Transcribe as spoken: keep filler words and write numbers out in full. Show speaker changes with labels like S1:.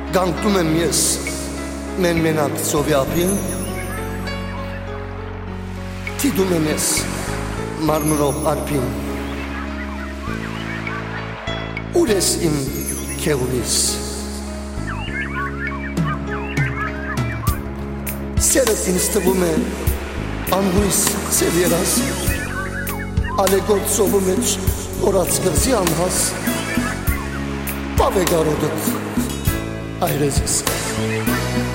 S1: Գանկնում եմ ես մեն մենակ ծովյապին, թիդում եմ ես մարմրող ալպին, ուր ես իմ քեղուրիս, սերդ ինձ թվում է անհույս ծև երաս, ալեգոտ ծովու մեջ որած կրզի անհաս, պավ է գարոդըտ այրեզիս